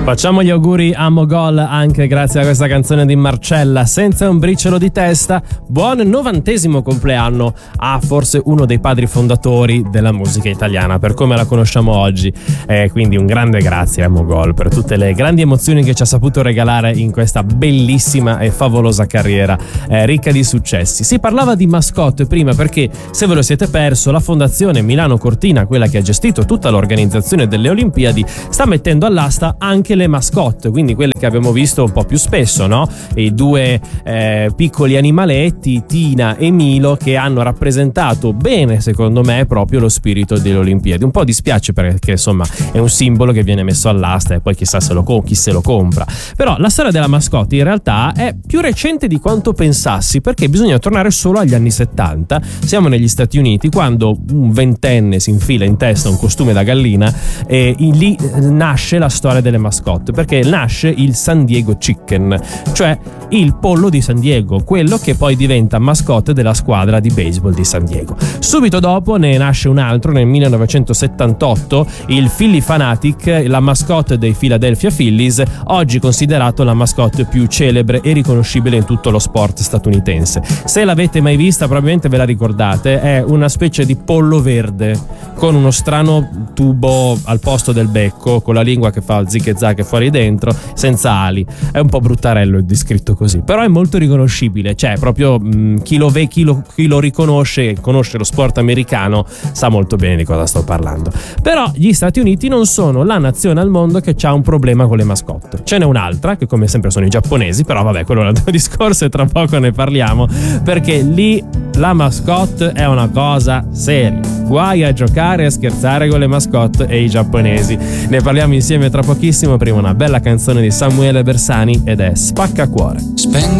Facciamo gli auguri a Mogol anche grazie a questa canzone di Marcella, Senza un briciolo di testa. Buon 90° compleanno a forse uno dei padri fondatori della musica italiana per come la conosciamo oggi, quindi un grande grazie a Mogol per tutte le grandi emozioni che ci ha saputo regalare in questa bellissima e favolosa carriera ricca di successi. Si parlava di mascotte prima perché, se ve lo siete perso, la Fondazione Milano Cortina, quella che ha gestito tutta l'organizzazione delle Olimpiadi, sta mettendo all'asta anche le mascotte, quindi quelle che abbiamo visto un po' più spesso, no? I due piccoli animaletti, Tina e Milo, che hanno rappresentato bene, secondo me, proprio lo spirito delle Olimpiadi. Un po' dispiace perché insomma è un simbolo che viene messo all'asta e poi chissà chi se lo compra. Però la storia della mascotte in realtà è più recente di quanto pensassi, perché bisogna tornare solo agli anni 70. Siamo negli Stati Uniti, quando un ventenne si infila in testa un costume da gallina e lì nasce la storia delle mascotte, perché nasce il San Diego Chicken, cioè il pollo di San Diego, quello che poi diventa mascotte della squadra di baseball di San Diego. Subito dopo ne nasce un altro nel 1978, il Phillie Phanatic, la mascotte dei Philadelphia Phillies, oggi considerato la mascotte più celebre e riconoscibile in tutto lo sport statunitense. Se l'avete mai vista probabilmente ve la ricordate, è una specie di pollo verde con uno strano tubo al posto del becco, con la lingua che fa zig e zag fuori dentro, senza ali. È un po' bruttarello il descritto così, però è molto riconoscibile, cioè proprio chi lo riconosce, conosce lo sport americano, sa molto bene di cosa sto parlando. Però gli Stati Uniti non sono la nazione al mondo che ha un problema con le mascotte. Ce n'è un'altra, che come sempre sono i giapponesi, però vabbè, quello è un altro discorso e tra poco ne parliamo, perché lì la mascotte è una cosa seria. Guai a giocare e a scherzare con le mascotte e i giapponesi. Ne parliamo insieme tra pochissimo. Prima una bella canzone di Samuele Bersani ed è Spaccacuore. Spengo